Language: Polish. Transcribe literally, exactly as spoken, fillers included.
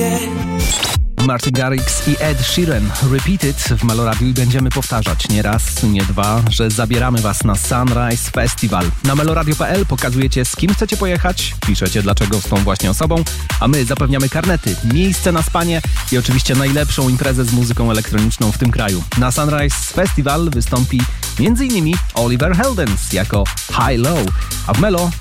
Martin Garrix i Ed Sheeran, Repeated w Meloradiu i będziemy powtarzać nie raz, nie dwa, że zabieramy was na Sunrise Festival. Na meloradio kropka p l pokazujecie, z kim chcecie pojechać, piszecie dlaczego z tą właśnie osobą, a my zapewniamy karnety, miejsce na spanie i oczywiście najlepszą imprezę z muzyką elektroniczną w tym kraju. Na Sunrise Festival wystąpi m.in. Oliver Heldens jako High Low, a w Melo